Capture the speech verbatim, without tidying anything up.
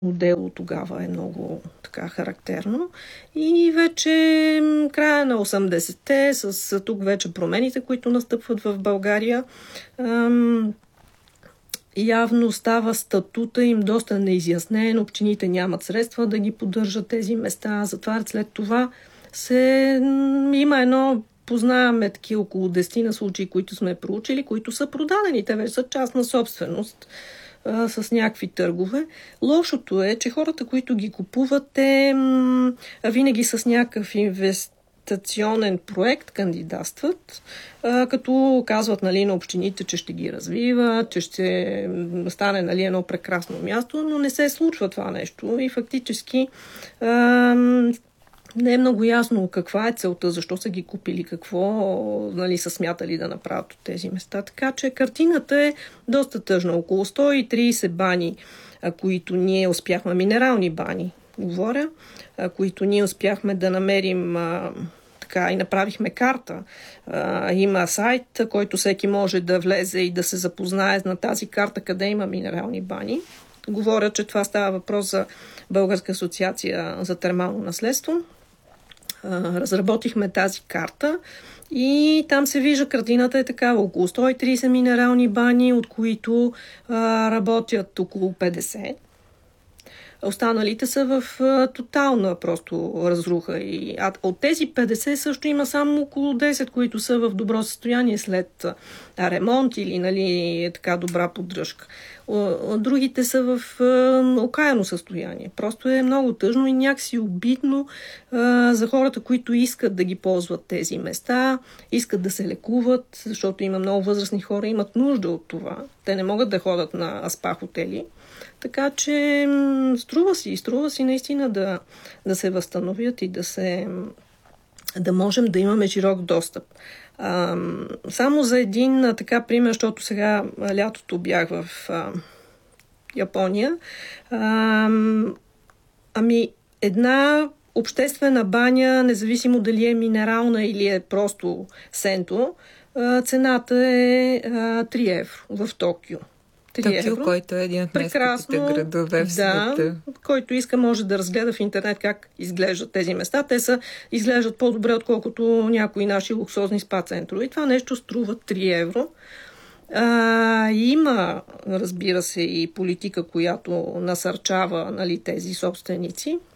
дело тогава е много така характерно. И вече края на осемдесетте, с тук вече промените, които настъпват в България, ам, явно става статута им доста неизяснен. Общините нямат средства да ги поддържат тези места, затварят. След това се, има едно, познаваме такива около десет на случаи, които сме проучили, които са продадени. Те вече са частна собственост а, с някакви търгове. Лошото е, че хората, които ги купуват, те м- винаги с някакъв инвестиционен проект кандидатстват, а, като казват, нали, на общините, че ще ги развиват, че ще стане, нали, едно прекрасно място, но не се случва това нещо и фактически а, не е много ясно каква е целта, защо са ги купили, какво, нали, са смятали да направят от тези места. Така че картината е доста тъжна. Около сто и трийсет бани, които ние успяхме, минерални бани, говоря, които ние успяхме да намерим, така и направихме карта. Има сайт, който всеки може да влезе и да се запознае на тази карта, къде има минерални бани. Говоря, че това става въпрос за Българска асоциация за термално наследство. Разработихме тази карта и там се вижда, картината е такава. Около сто и трийсет минерални бани, от които а, работят около петдесет. Останалите са в а, тотална просто разруха. И, а от тези петдесет също има само около десет, които са в добро състояние след а, ремонт или, нали, така добра поддръжка. Другите са в е, окаяно състояние. Просто е много тъжно и някакси обидно е, за хората, които искат да ги ползват тези места, искат да се лекуват, защото има много възрастни хора, имат нужда от това. Те не могат да ходят на спа хотели. Така че струва си, струва си наистина да, да се възстановят и да се да можем да имаме широк достъп. А, само за един а, така пример, защото сега а, лятото бях в а, Япония. А, ами една обществена баня, независимо дали е минерална или е просто сенто, а, цената е а, три евро в Токио. Токио, който е един от най-скъпите градове в света. Да, който иска може да разгледа в интернет как изглеждат тези места. Те са, изглеждат по-добре, отколкото някои наши луксозни спа центрове. И това нещо струва три евро. А, има, разбира се, и политика, която насърчава, нали, тези собственици.